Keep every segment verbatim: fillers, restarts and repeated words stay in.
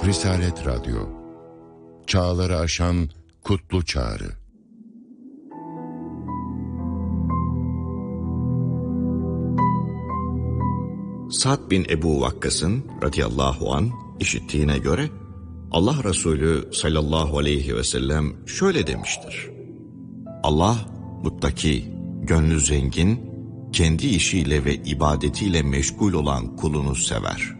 Risalet Radyo, çağları aşan kutlu çağrı. Sa'd bin Ebu Vakkas'ın radıyallahu an işittiğine göre Allah Resulü sallallahu aleyhi ve sellem şöyle demiştir: Allah muttaki, gönlü zengin, kendi işiyle ve ibadetiyle meşgul olan kulunu sever.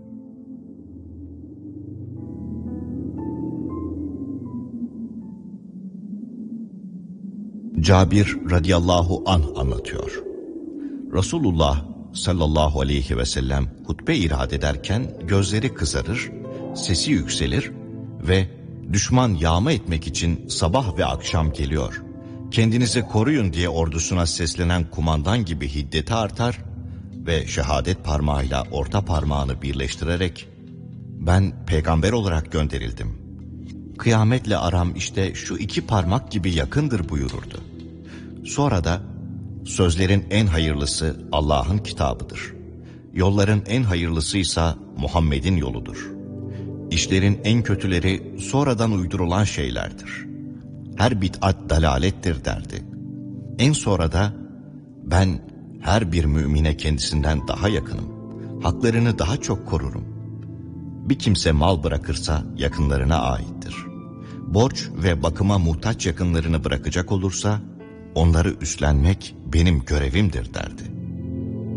Cabir radıyallahu anh anlatıyor. Resulullah sallallahu aleyhi ve sellem hutbe irad ederken gözleri kızarır, sesi yükselir ve düşman yağma etmek için sabah ve akşam geliyor, kendinizi koruyun diye ordusuna seslenen kumandan gibi hiddeti artar ve şehadet parmağıyla orta parmağını birleştirerek ben peygamber olarak gönderildim, kıyametle aram işte şu iki parmak gibi yakındır buyururdu. Sonra da sözlerin en hayırlısı Allah'ın kitabıdır. Yolların en hayırlısıysa Muhammed'in yoludur. İşlerin en kötüleri sonradan uydurulan şeylerdir. Her bid'at dalalettir derdi. En sonra da ben her bir mümine kendisinden daha yakınım. Haklarını daha çok korurum. Bir kimse mal bırakırsa yakınlarına aittir. Borç ve bakıma muhtaç yakınlarını bırakacak olursa onları üstlenmek benim görevimdir derdi.